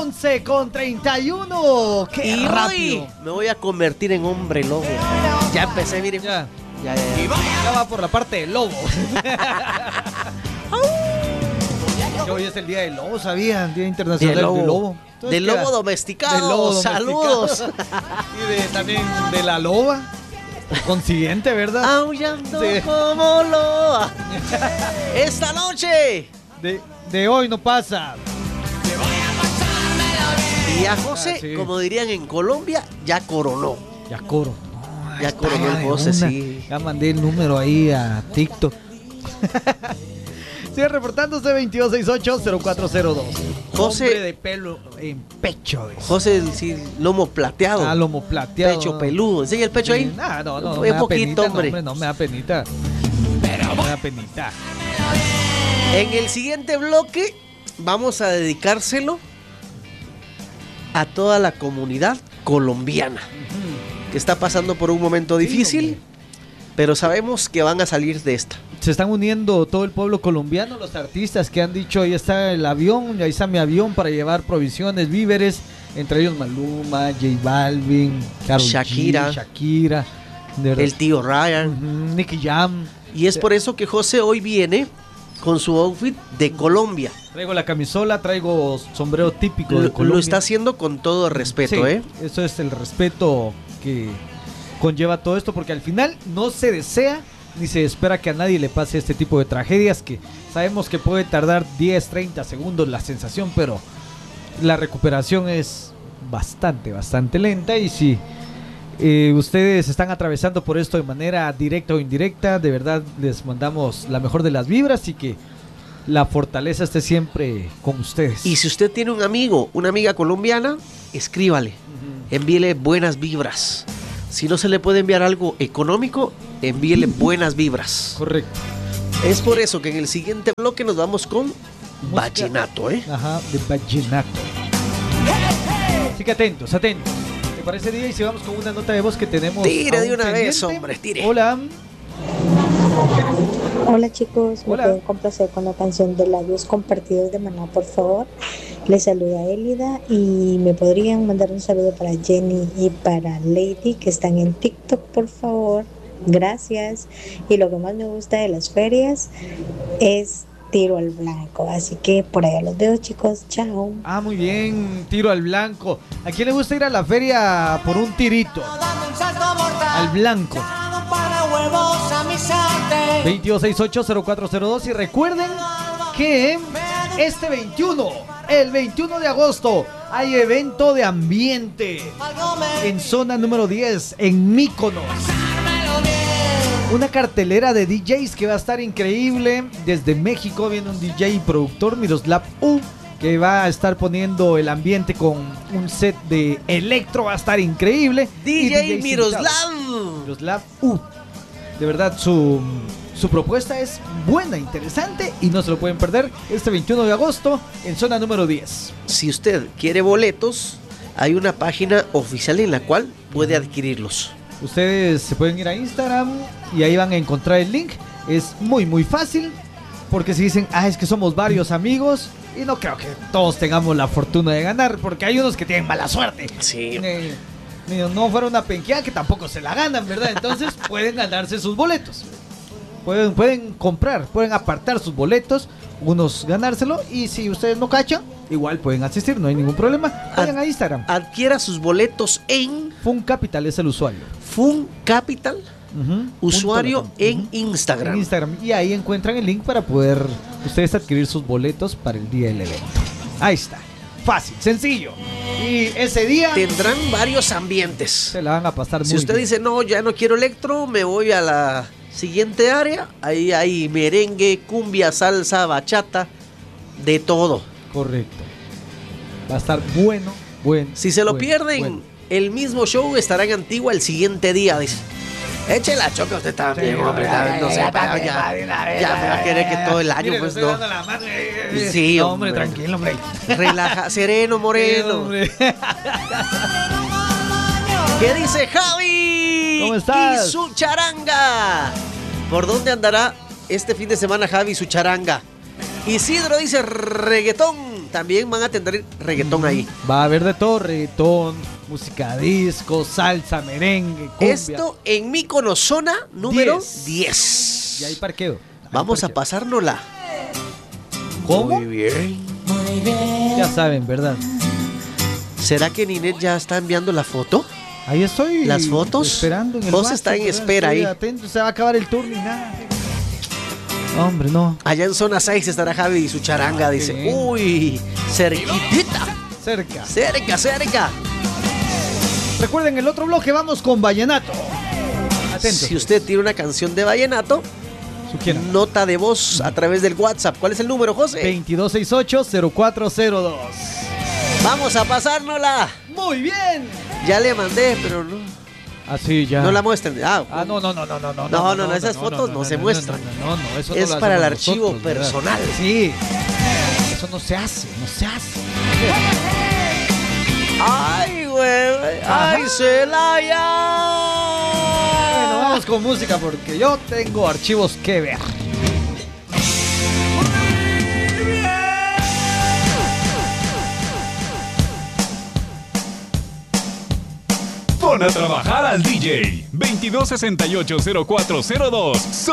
11:31. ¡Qué rápido! Hoy me voy a convertir en hombre lobo. Ya empecé, miren. Ya Ya. va por la parte del lobo. Que hoy es el día del lobo, ¿sabían? Día Internacional del Lobo. Entonces Del lobo domesticado. del lobo Saludos. Y también de la loba. Por consiguiente, ¿verdad? Aullando Sí. como loba. Esta noche. De hoy no pasa. Y a José, sí. como dirían en Colombia, ya coronó. Ya coro. Ya está coronó el de José, una. sí. Ya mandé el número ahí a TikTok. Sigue reportándose 2268-0402. José- Hombre de pelo en pecho. Dice. José, sí, lomo plateado. Ah, lomo plateado. Pecho peludo. ¿Enseña el pecho ahí? Nah, no, Un me da poquito, penita, hombre. No me da penita. No me da penita. En el siguiente bloque vamos a dedicárselo a toda la comunidad colombiana que está pasando por un momento difícil, hombre. pero sabemos que van a salir de esta. Se están uniendo todo el pueblo colombiano, los artistas que han dicho, ahí está el avión, ahí está mi avión para llevar provisiones, víveres, entre ellos Maluma, J Balvin, Karol Shakira. G, Shakira, de verdad. El tío Ryan. Nicky Jam. Y es por eso que José hoy viene con su outfit de Colombia. Traigo la camisola, traigo sombrero típico de Lo Colombia. está haciendo con todo respeto, Sí, eso es el respeto que conlleva todo esto, porque al final no se desea ni se espera que a nadie le pase este tipo de tragedias, que sabemos que puede tardar 10, 30 segundos la sensación, pero la recuperación es bastante lenta. Y si ustedes están atravesando por esto de manera directa o indirecta, de verdad les mandamos la mejor de las vibras y que la fortaleza esté siempre con ustedes. Y si usted tiene un amigo, una amiga colombiana, escríbale, envíele buenas vibras. Si no se le puede enviar algo económico, envíele buenas vibras. Correcto. Es por eso que en el siguiente bloque nos vamos con vallenato, Ajá, de vallenato. Así que atentos. ¿Te parece, día? Y si vamos con una nota de voz que tenemos. Tire de aún una vez, pendiente. hombre, tire. Hola. Hola chicos, ¿me Hola. pueden complacer con la canción de Labios Compartidos de Maná, por favor? Les saluda Elida y me podrían mandar un saludo para Jenny y para Lady que están en TikTok, por favor. Gracias. Y lo que más me gusta de las ferias es tiro al blanco, así que por allá los veo, chicos. Chao. Ah, muy bien, tiro al blanco. ¿A quién le gusta ir a la feria por un tirito? Al blanco. 2268-0402. Y recuerden que este 21, el 21 de agosto, hay evento de ambiente en zona número 10, en Míconos. Una cartelera de DJs que va a estar increíble. Desde México viene un DJ y productor, Miroslav U, que va a estar poniendo el ambiente con un set de electro. Va a estar increíble. Y DJ DJs Miroslav. invitados. Miroslav U. De verdad, su propuesta es buena, interesante y no se lo pueden perder este 21 de agosto en zona número 10. Si usted quiere boletos, hay una página oficial en la cual puede adquirirlos. Ustedes se pueden ir a Instagram y ahí van a encontrar el link. Es muy fácil, porque si dicen, es que somos varios amigos, y no creo que todos tengamos la fortuna de ganar, porque hay unos que tienen mala suerte. Sí. No fuera una penqueada que tampoco se la ganan, ¿verdad? Entonces pueden ganarse sus boletos. Pueden comprar, pueden apartar sus boletos, unos ganárselo, y si ustedes no cachan, igual pueden asistir, no hay ningún problema. Vayan a Instagram. Adquiera sus boletos en Fun Capital es el usuario. Fun Capital, usuario .com. en Instagram. En Instagram. Y ahí encuentran el link para poder ustedes adquirir sus boletos para el día del evento. Ahí está. Fácil, sencillo. Y ese día Tendrán varios ambientes. se la van a pasar muy Si usted bien. dice, no, ya no quiero electro, me voy a la siguiente área. Ahí hay merengue, cumbia, salsa, bachata, de todo. Correcto. Va a estar bueno. Si se lo bueno, pierden, bueno. el mismo show estará en Antigua el siguiente día. Dice, eche la choca usted también, Sí, hombre. No sé, ya me va a querer que todo el año, Mire, pues le estoy no. dando la mano. Sí, No, hombre, hombre. tranquilo, hombre. Relaja, sereno, moreno. Hombre. ¿Qué dice Javi? ¿Cómo estás? Y su charanga. ¿Por dónde andará este fin de semana Javi y su charanga? Isidro dice reggaetón. también van a tener reggaetón ahí. Va a haber de todo, reggaetón, música disco, salsa, merengue, cumbia. Esto en Mícono zona número 10. 10. Y hay parqueo. Vamos a pasárnosla. ¿Cómo? Muy bien. Ya saben, ¿verdad? ¿Será que Ninet ya está enviando la foto? Ahí estoy. ¿Las fotos? Esperando en el Vos WhatsApp, está en ¿verdad? espera Estoy ahí. atento, se va a acabar el turno y nada. Hombre, no. Allá en zona 6 estará Javi y su charanga. Dice, bien. uy, cerquitita. Cerca. Cerca, cerca. Recuerden, el otro bloque vamos con vallenato. Atentos. Si usted tiene una canción de vallenato, Sugiera. nota de voz a través del WhatsApp. ¿Cuál es el número, José? 2268-0402. Vamos a pasárnosla. Muy bien. Ya le mandé, pero no, Así ya. no la muestren. No, esas fotos no se muestran. No, eso Es no lo para el hacemos archivo nosotros, ¿verdad? personal. Sí. Eso no se hace. Ay, güey. Ay, Celaya. Bueno, vamos con música porque yo tengo archivos que ver. Pon a trabajar al DJ 2268-0402.